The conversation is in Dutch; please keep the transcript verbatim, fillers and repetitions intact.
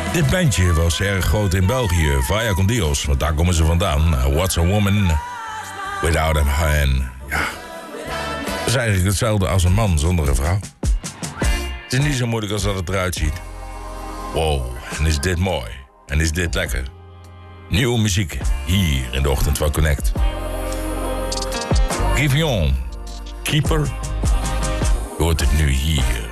Dit bandje was erg groot in België, Vaya con Dios, want daar komen ze vandaan. Uh, What's a woman without a man? Ja, dat is eigenlijk hetzelfde als een man zonder een vrouw. Het is niet zo moeilijk als dat het eruit ziet. Wow, en is dit mooi. En is dit lekker. Nieuwe muziek, hier in de ochtend van Connect. Rivion, Keeper, je hoort het nu hier.